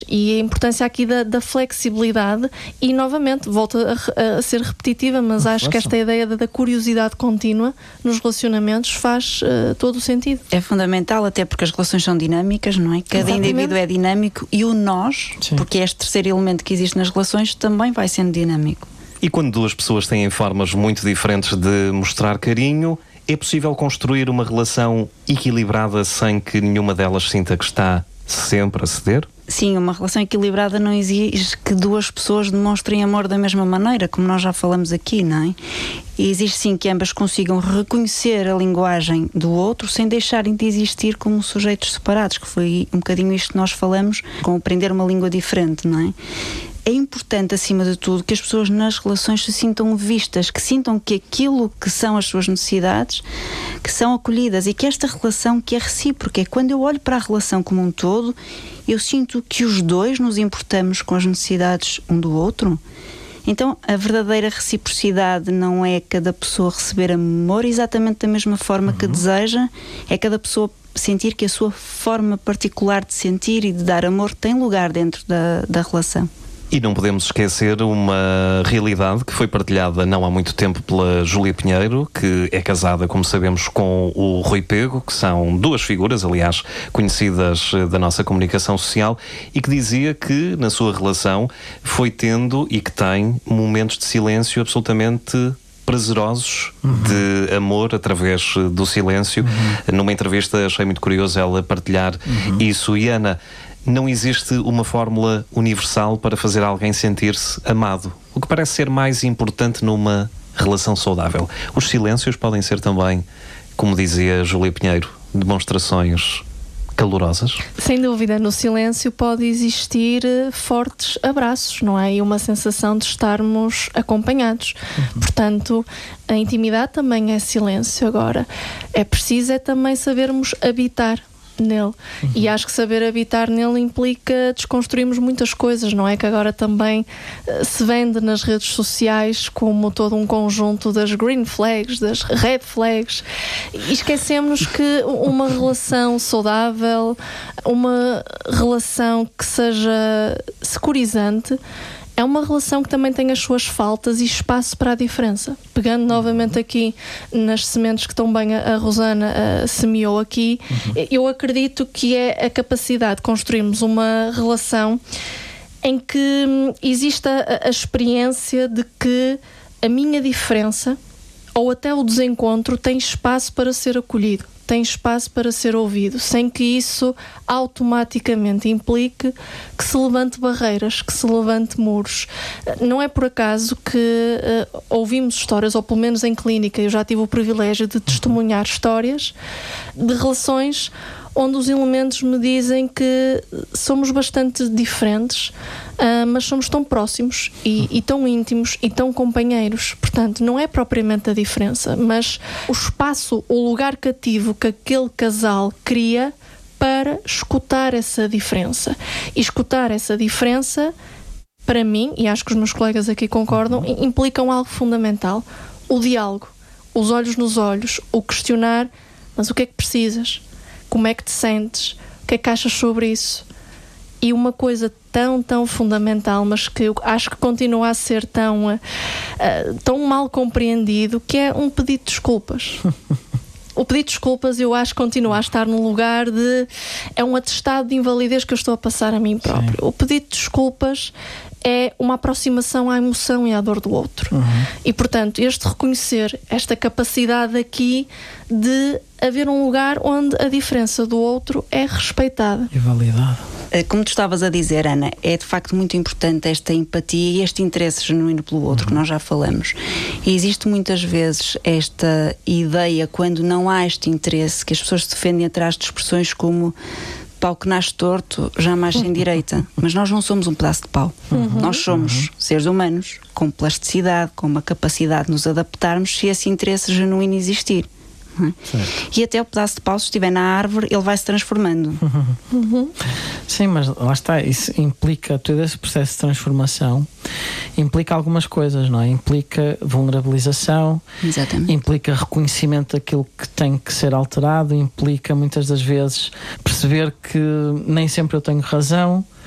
E a importância aqui da flexibilidade e, novamente, volta a ser repetitiva, mas acho que esta ideia da curiosidade contínua nos relacionamentos faz todo o sentido. É fundamental, até porque as relações são dinâmicas, não é? Cada indivíduo é dinâmico e o nós, porque é este terceiro elemento que existe nas relações, também vai sendo dinâmico. E quando duas pessoas têm formas muito diferentes de mostrar carinho, é possível construir uma relação equilibrada sem que nenhuma delas sinta que está sempre a ceder? Sim, uma relação equilibrada não exige que duas pessoas demonstrem amor da mesma maneira, como nós já falamos aqui, não é? E exige sim que ambas consigam reconhecer a linguagem do outro sem deixarem de existir como sujeitos separados, que foi um bocadinho isto que nós falamos, com aprender uma língua diferente, não é? É importante, acima de tudo, que as pessoas nas relações se sintam vistas, que sintam que aquilo que são as suas necessidades, que são acolhidas, e que esta relação que é recíproca, é quando eu olho para a relação como um todo, eu sinto que os dois nos importamos com as necessidades um do outro. Então, a verdadeira reciprocidade não é cada pessoa receber amor exatamente da mesma forma que deseja, é cada pessoa sentir que a sua forma particular de sentir e de dar amor tem lugar dentro da relação. E não podemos esquecer uma realidade que foi partilhada não há muito tempo pela Júlia Pinheiro, que é casada, como sabemos, com o Rui Pego, que são duas figuras, aliás, conhecidas da nossa comunicação social, e que dizia que, na sua relação, foi tendo e que tem momentos de silêncio absolutamente prazerosos de amor através do silêncio. Numa entrevista achei muito curioso ela partilhar isso. E Ana, não existe uma fórmula universal para fazer alguém sentir-se amado. O que parece ser mais importante numa relação saudável? Os silêncios podem ser também, como dizia Júlia Pinheiro, demonstrações calorosas? Sem dúvida, no silêncio pode existir fortes abraços, não é? E uma sensação de estarmos acompanhados. Portanto, a intimidade também é silêncio. Agora, é preciso também sabermos habitar nele. E acho que saber habitar nele implica desconstruirmos muitas coisas, não é? Que agora também se vende nas redes sociais como todo um conjunto das green flags, das red flags, e esquecemos que uma relação saudável, uma relação que seja securizante, é uma relação que também tem as suas faltas e espaço para a diferença. Pegando novamente aqui nas sementes que tão bem a Rosana semeou aqui, eu acredito que é a capacidade de construirmos uma relação em que exista a experiência de que a minha diferença ou até o desencontro tem espaço para ser acolhido, tem espaço para ser ouvido, sem que isso automaticamente implique que se levante barreiras, que se levante muros. Não é por acaso que ouvimos histórias, ou pelo menos em clínica, eu já tive o privilégio de testemunhar histórias de relações onde os elementos me dizem que somos bastante diferentes, mas somos tão próximos e tão íntimos e tão companheiros. Portanto, não é propriamente a diferença, mas o espaço, o lugar cativo que aquele casal cria para escutar essa diferença. E escutar essa diferença, para mim, e acho que os meus colegas aqui concordam, implicam algo fundamental: o diálogo, os olhos nos olhos, o questionar, mas o que é que precisas? Como é que te sentes? O que é que achas sobre isso? E uma coisa tão fundamental, mas que eu acho que continua a ser tão mal compreendido, que é um pedido de desculpas. O pedido de desculpas, eu acho que continua a estar no lugar de... é um atestado de invalidez que eu estou a passar a mim próprio. Sim. O pedido de desculpas é uma aproximação à emoção e à dor do outro. E, portanto, este reconhecer, esta capacidade aqui de haver um lugar onde a diferença do outro é respeitada. E validada. Como tu estavas a dizer, Ana, é de facto muito importante esta empatia e este interesse genuíno pelo outro, que nós já falamos. E existe muitas vezes esta ideia, quando não há este interesse, que as pessoas se defendem atrás de expressões como pau que nasce torto, jamais sem direita. Mas nós não somos um pedaço de pau. Nós somos seres humanos com plasticidade, com uma capacidade de nos adaptarmos se esse interesse genuíno existir. E até o pedaço de pau, se estiver na árvore, ele vai se transformando. Sim, mas lá está, isso implica, todo esse processo de transformação implica algumas coisas, não é? Implica vulnerabilização. Exatamente. Implica reconhecimento daquilo que tem que ser alterado, implica muitas das vezes perceber que nem sempre eu tenho razão,